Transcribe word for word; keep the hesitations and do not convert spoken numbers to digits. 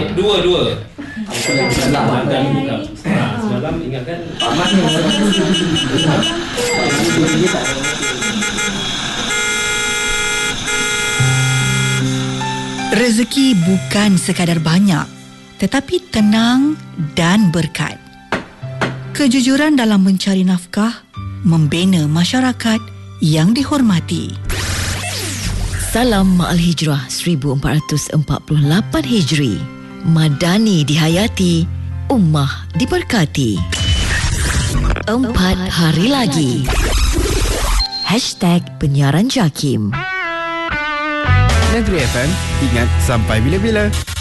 dua dua. Semalam dan buka. Semalam ingatkan pamat ni. Rezeki bukan sekadar banyak, tetapi tenang dan berkat. Kejujuran dalam mencari nafkah membina masyarakat yang dihormati. Salam Ma'al Hijrah seribu empat ratus empat puluh lapan Hijri. Madani dihayati, ummah diberkati. Empat hari lagi. Hashtag penyiaran JAKIM. Negeri F M, ingat sampai bila-bila.